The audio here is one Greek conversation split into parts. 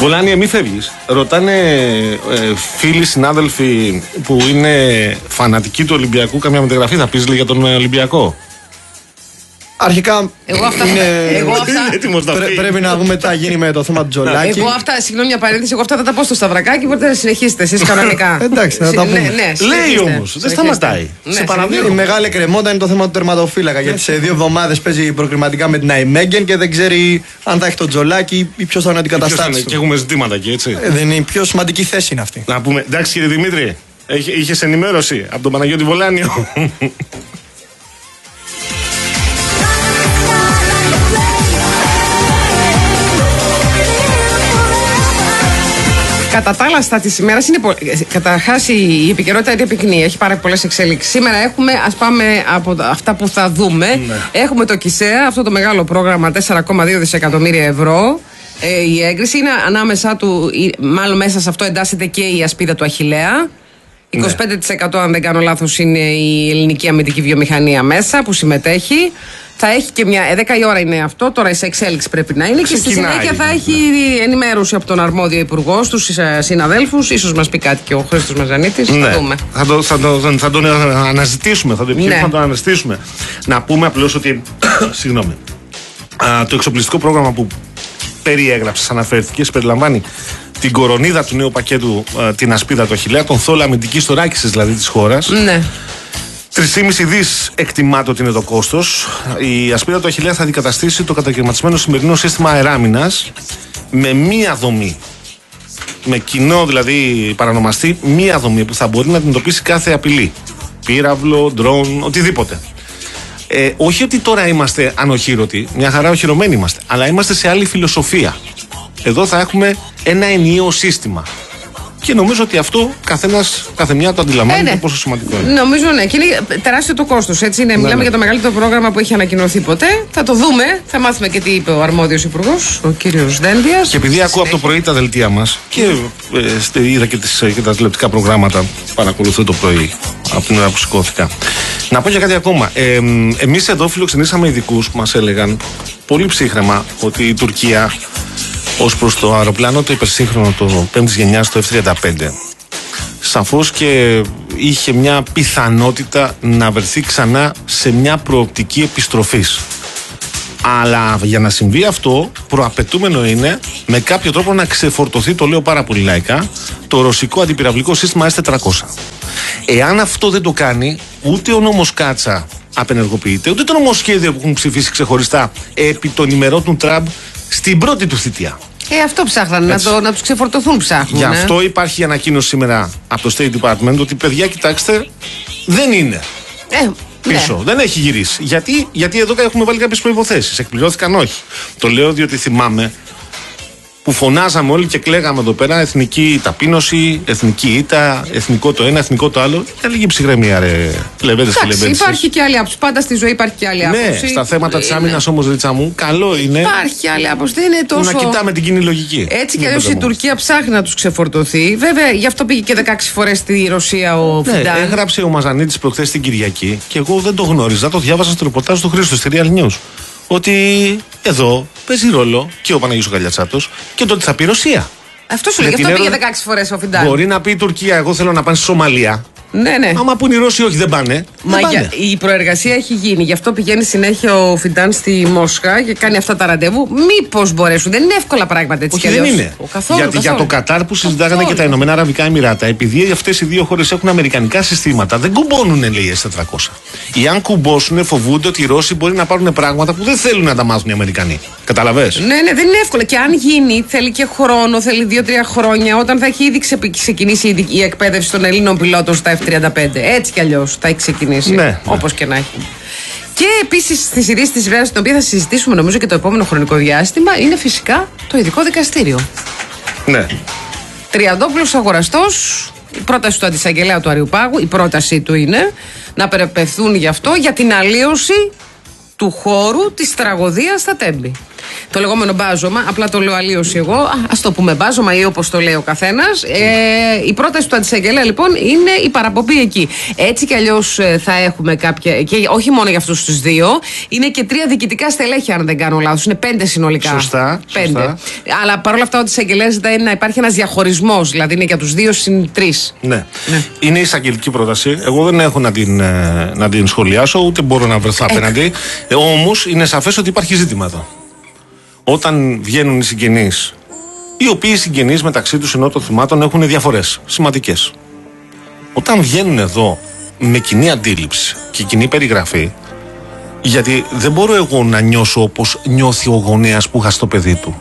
Βολάνια, μη φεύγεις. Ρωτάνε φίλοι, συνάδελφοι που είναι φανατικοί του Ολυμπιακού, καμιά μεταγραφή θα πεις για τον Ολυμπιακό? Αρχικά πρέπει να δούμε τι θα γίνει με το θέμα του Τζολάκη. Εγώ αυτά, συγγνώμη μια παρένθεση, εγώ αυτά θα τα πω στο Σταυρακάκι, μπορείτε να συνεχίσετε εσείς κανονικά. Εντάξει, θα τα πούμε. Λέει όμως, δεν σταματάει. Σε παραδείγμα, η μεγάλη κρεμότητα είναι το θέμα του τερματοφύλακα. Γιατί σε 2 εβδομάδες παίζει προκριματικά με την Αϊμέγγεν και δεν ξέρει αν θα έχει τον Τζολάκη ή ποιος θα είναι αντικαταστάτης. Και έχουμε ζητήματα εκεί, έτσι. Δεν είναι η πιο σημαντική θέση είναι αυτή. Να πούμε, εντάξει κύριε Δημήτρη, είχες ενημέρωση από τον Παναγιώτη Βολάνιο? Κατά τα άλλα, στα της ημέρας είναι. Καταρχάς, η επικαιρότητα είναι πυκνή. Έχει πάρα πολλές εξέλιξεις. Σήμερα έχουμε, ας πάμε από αυτά που θα δούμε. Ναι. Έχουμε το ΚΙΣΕΑ, αυτό το μεγάλο πρόγραμμα 4,2 δισεκατομμύρια ευρώ. Η έγκριση είναι ανάμεσά του, μάλλον μέσα σε αυτό εντάσσεται και η ασπίδα του Αχιλλέα. 25% αν δεν κάνω λάθος είναι η ελληνική αμυντική βιομηχανία μέσα που συμμετέχει. Θα έχει και μια. 10 η ώρα είναι αυτό, τώρα σε εξέλιξη πρέπει να είναι. Και στη συνέχεια θα έχει ενημέρωση από τον αρμόδιο υπουργό, στους συναδέλφους. Ίσως μας πει κάτι και ο Χρήστος Μαζανίτης. Ναι. Θα δούμε. Θα τον αναζητήσουμε, θα τον αναζητήσουμε. Να πούμε απλώς ότι. Συγγνώμη. Το εξοπλιστικό πρόγραμμα που περιέγραψες, αναφέρθηκε, περιλαμβάνει την κορονίδα του νέου πακέτου, την ασπίδα του Αχιλλέα, τον θόλο αμυντικής θωράκισης δηλαδή της χώρας. Ναι. 3,5 δις εκτιμάται ότι είναι το κόστος. Η ασπίδα του Αχιλλέα θα αντικαταστήσει το κατακαιρματισμένο σημερινό σύστημα αεράμινας με μία δομή. Με κοινό δηλαδή παρανομαστή, μία δομή που θα μπορεί να αντιμετωπίσει κάθε απειλή. Πύραυλο, ντρόουν, οτιδήποτε. Όχι ότι τώρα είμαστε ανοχήρωτοι, μια χαρά οχυρωμένοι είμαστε, αλλά είμαστε σε άλλη φιλοσοφία. Εδώ θα έχουμε ένα ενιαίο σύστημα. Και νομίζω ότι αυτό καθεμιά το αντιλαμβάνεται πόσο σημαντικό είναι. Νομίζω ναι. Και είναι τεράστιο το κόστος. Έτσι είναι. Μιλάμε για το μεγαλύτερο πρόγραμμα που έχει ανακοινωθεί ποτέ. Θα το δούμε. Θα μάθουμε και τι είπε ο αρμόδιος υπουργός, ο κύριος Δένδιας. Και επειδή ακούω από το πρωί τα δελτία μας και είδα και τα τηλεοπτικά προγράμματα που παρακολουθώ το πρωί από την ώρα που σηκώθηκα. Να πω για κάτι ακόμα. Εμείς εδώ φιλοξενήσαμε ειδικούς που μας έλεγαν πολύ ψύχραιμα ότι η Τουρκία, ως προς το αεροπλάνο το υπερσύγχρονο το 5ης γενιάς, το F-35, σαφώς και είχε μια πιθανότητα να βρεθεί ξανά σε μια προοπτική επιστροφής. Αλλά για να συμβεί αυτό, προαπαιτούμενο είναι με κάποιο τρόπο να ξεφορτωθεί, το λέω πάρα πολύ λαϊκά, το ρωσικό αντιπυραυλικό σύστημα S-400. Εάν αυτό δεν το κάνει, ούτε ο νόμος Κάτσα απενεργοποιείται, ούτε το νομοσχέδιο που έχουν ψηφίσει ξεχωριστά επί των ημερών του Τραμπ στην πρώτη του θητεία. Αυτό ψάχναν, να τους ξεφορτωθούν ψάχνουν. Γι' αυτό υπάρχει ανακοίνωση σήμερα από το State Department ότι παιδιά, κοιτάξτε, δεν είναι πίσω, δεν έχει γυρίσει. Γιατί εδώ έχουμε βάλει κάποιες προϋποθέσεις. Εκπληρώθηκαν, όχι. Το λέω διότι θυμάμαι που φωνάζαμε όλοι και κλαίγαμε εδώ πέρα εθνική ταπείνωση, εθνική ήττα, εθνικό το ένα, εθνικό το άλλο. Ήταν λίγη ψυχραιμία, ρε. Λεβέντες και λεβέντες. Υπάρχει και άλλη άποψη. Πάντα στη ζωή υπάρχει και άλλη άποψη. Ναι, στα θέματα της άμυνας όμως, Ρίτσα μου, καλό είναι. Υπάρχει και άλλη άποψη. Δεν είναι τόσο. Να κοιτάμε την κοινή λογική. Έτσι κι αλλιώς η Τουρκία ψάχνει να τους ξεφορτωθεί. Βέβαια, γι' αυτό πήγε και 16 φορές στη Ρωσία ο Φιντάν. Έγραψε ο Μαζανίτης προχθές την Κυριακή και εγώ δεν το γνώριζα. Το διάβασα στο ρεπορτάζ του Χρήστου στη Real News. Ότι εδώ παίζει ρόλο και ο Παναγιώτης Καλιατσάτος και το ότι θα πει η Ρωσία. Αυτό σου λέει, γι' αυτό πήγε 16 φορές ο Φιντάν. Μπορεί να πει η Τουρκία, εγώ θέλω να πάνε στη Σομαλία. Ναι. Άμα πούν οι Ρώσοι, όχι, δεν πάνε. Η προεργασία έχει γίνει. Γι' αυτό πηγαίνει συνέχεια ο Φιντάν στη Μόσχα και κάνει αυτά τα ραντεβού. Μήπως μπορέσουν. Δεν είναι εύκολα πράγματα έτσι κι αλλιώς. Δεν είναι. Γιατί για το Κατάρ που συζητάγανε και τα Ηνωμένα Αραβικά Εμιράτα, επειδή αυτές οι δύο χώρες έχουν αμερικανικά συστήματα, δεν κουμπώνουν, λέει, S-400. Ή αν κουμπώσουν, φοβούνται ότι οι Ρώσοι μπορεί να πάρουν πράγματα που δεν θέλουν να τα μάθουν οι Αμερικανοί. Καταλαβες. Ναι, δεν είναι εύκολο. Και αν γίνει, θέλει και χρόνο, θέλει 2-3 χρόνια, όταν θα έχει ήδη ξεκινήσει η εκπαίδευση των Ελλήνων πιλότων στα F-35. Έτσι κι αλλιώς θα έχει ξεκινήσει. Ναι. Όπως και να έχει. Και επίσης στις ειδήσεις της ημέρας, την οποία θα συζητήσουμε νομίζω και το επόμενο χρονικό διάστημα, είναι φυσικά το ειδικό δικαστήριο. Ναι. Τριαντόπουλος αγοραστός, η πρόταση του αντισαγγελέα του Αριουπάγου, η πρότασή του είναι να περαπευθούν γι' αυτό για την αλλίωση του χώρου της τραγωδίας στα Τέμπη. Το λεγόμενο μπάζωμα, απλά το λέω αλλίωση εγώ. Ας το πούμε μπάζωμα ή όπως το λέει ο καθένας. Η πρόταση του αντισαγγελέα λοιπόν είναι η παραπομπή εκεί. Έτσι κι αλλιώς θα έχουμε κάποια. Και όχι μόνο για αυτούς τους δύο, είναι και 3 διοικητικά στελέχη, αν δεν κάνω λάθος. Είναι 5 συνολικά. Σωστά. 5. Σωστά. Αλλά παρόλα αυτά, ο αντισαγγελέας ζητάει να υπάρχει ένας διαχωρισμός. Δηλαδή είναι για τους 2 συν 3. Ναι. Είναι εισαγγελική πρόταση. Εγώ δεν έχω να την σχολιάσω, ούτε μπορώ να βρεθώ απέναντι. Όμως είναι σαφές ότι υπάρχει ζήτημα εδώ. Όταν βγαίνουν οι συγγενείς, οι οποίοι συγγενείς μεταξύ τους ενώ των θυμάτων έχουν διαφορές σημαντικές. Όταν βγαίνουν εδώ με κοινή αντίληψη και κοινή περιγραφή, γιατί δεν μπορώ εγώ να νιώσω όπως νιώθει ο γονέας που έχασε το παιδί του,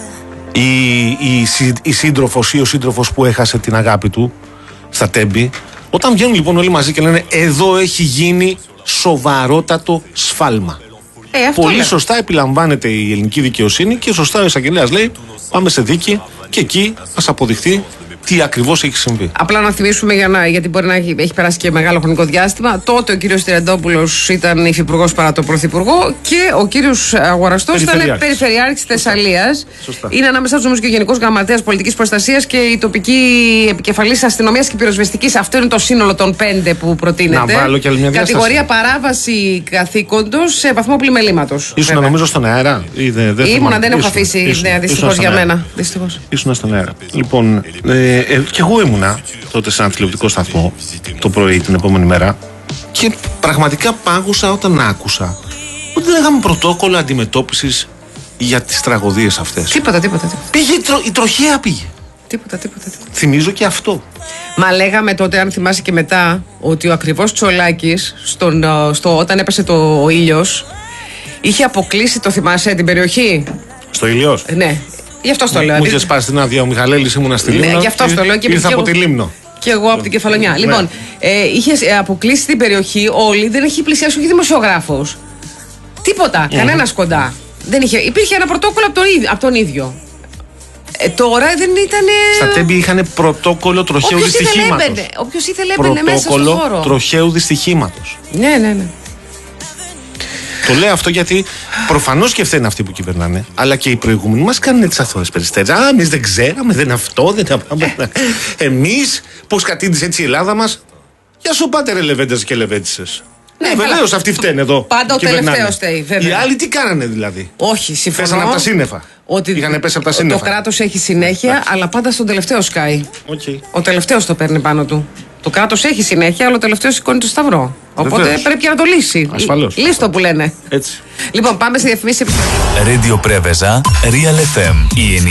η σύντροφος ή ο σύντροφος που έχασε την αγάπη του στα τέμπη. Όταν βγαίνουν λοιπόν όλοι μαζί και λένε εδώ έχει γίνει σοβαρότατο σφάλμα. Πολύ σωστά επιλαμβάνεται η ελληνική δικαιοσύνη και σωστά ο εισαγγελέας λέει πάμε σε δίκη και εκεί ας αποδειχθεί τι ακριβώς έχει συμβεί. Απλά να θυμίσουμε γιατί μπορεί να έχει περάσει και μεγάλο χρονικό διάστημα. Τότε ο κύριος Τριαντόπουλος ήταν υφυπουργός παρά το πρωθυπουργό και ο κύριος Αγοραστός ήταν περιφερειάρχης Θεσσαλίας. Είναι ανάμεσα τους όμως και ο Γενικός Γραμματέας Πολιτικής Προστασίας και η τοπική επικεφαλής αστυνομίας και πυροσβεστικής. Αυτό είναι το σύνολο των 5 που προτείνεται. Να βάλω και άλλη μια διάσταση. Κατηγορία παράβαση καθήκοντος σε βαθμό πλημελήματος. Ήσουν νομίζω στον αέρα. Ήμουνα, δεν έχω αφήσει. Δυστυχώς για μένα. Ήσουν στον αέρα. Λοιπόν. Και εγώ ήμουνα τότε σε ένα τηλεοπτικό σταθμό το πρωί την επόμενη μέρα και πραγματικά πάγωσα όταν άκουσα ότι δεν είχαμε πρωτόκολλο αντιμετώπισης για τις τραγωδίες αυτές. Τίποτα. Πήγε η τροχέα πήγε. Τίποτα. Θυμίζω και αυτό. Μα λέγαμε τότε, αν θυμάσαι και μετά, ότι ο ακριβώς Τσολάκης όταν έπεσε ο ήλιος είχε αποκλείσει, το θυμάσαι, την περιοχή. Στο Ηλιός. Ναι. Γι' αυτό το λέω. Μου είχε σπάσει την άδεια ο Μιχαλέλης, ήμουνα στη Λίμνο. Ναι, γι' αυτό το λέω. Και ήρθα από τη Λίμνο. Και εγώ από την Κεφαλονιά. Ναι. Λοιπόν, είχε αποκλείσει την περιοχή όλη, δεν έχει πλησιάσει όχι δημοσιογράφος. Τίποτα, κανένας κοντά. Δεν υπήρχε ένα πρωτόκολλο από τον ίδιο. Τώρα δεν ήταν. Στα τέμπη είχαν πρωτόκολλο τροχαίου δυστυχήματος. Όποιος ήθελε έμπαινε μέσα στον χώρο. Πρωτόκολλο τροχαίου δυστυχήματος. Ναι. Το λέω αυτό γιατί προφανώς και φταίνουν αυτοί που κυβερνάνε, αλλά και οι προηγούμενοι μας κάνουν τις αθώες περιστάσεις. Εμείς δεν ξέραμε, δεν αυτό, δεν. Εμείς, πώς κατήντησε έτσι η Ελλάδα μας. Γεια σου, πάτε ρε λεβέντες και λεβέντισες. Ναι, βεβαίως αυτοί φταίνουν εδώ. Πάντα ο τελευταίος φταίει, βέβαια. Οι άλλοι τι κάνανε δηλαδή. Όχι, συμφωνώ. Πέσανε από τα σύννεφα. Είχαν πέσει από τα σύννεφα. Το κράτος έχει συνέχεια, αλλά πάντα στον τελευταίο σκάει. Ο τελευταίος το παίρνει πάνω του. Το κράτος έχει συνέχεια, αλλά ο τελευταίος σηκώνει το σταυρό. Οπότε βεβαίως. Πρέπει και να το λύσει. Ασφαλώς. Λύστο που λένε. Έτσι. Λοιπόν, πάμε στη διαφημίση. Radio Preveza, Real FM.